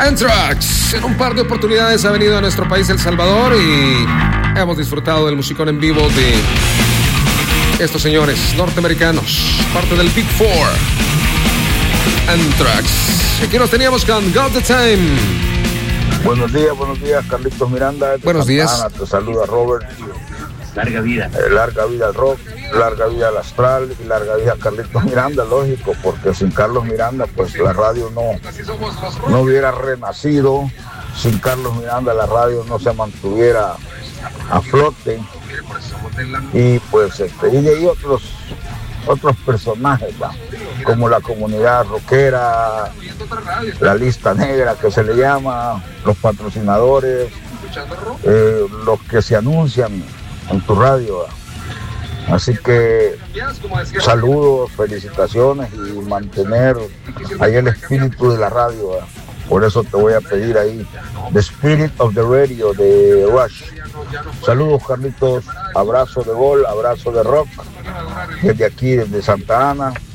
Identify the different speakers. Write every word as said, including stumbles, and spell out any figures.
Speaker 1: Anthrax, en un par de oportunidades ha venido a nuestro país, El Salvador, y hemos disfrutado del musicón en vivo de estos señores norteamericanos, parte del Big Four. Anthrax. Aquí nos teníamos con Got the Time.
Speaker 2: Buenos días, buenos días, Carlitos Miranda.
Speaker 1: Buenos días.
Speaker 2: Te saluda Robert.
Speaker 3: Larga vida.
Speaker 2: Eh, larga vida al rock, larga vida al astral y larga vida a Carlitos Miranda, lógico, porque sin Carlos Miranda, pues la radio no, no hubiera renacido. Sin Carlos Miranda, la radio no se mantuviera a flote. Y pues, este, y de ahí otros, otros personajes, ¿va? Como la comunidad rockera, la lista negra que se le llama, los patrocinadores, eh, los que se anuncian en tu radio, ¿va? Así que saludos, felicitaciones y mantener ahí el espíritu de la radio, ¿va? Por eso te voy a pedir ahí The Spirit of the Radio de Rush. Saludos, Carlitos, abrazo de gol, abrazo de rock, desde aquí, desde Santa Ana.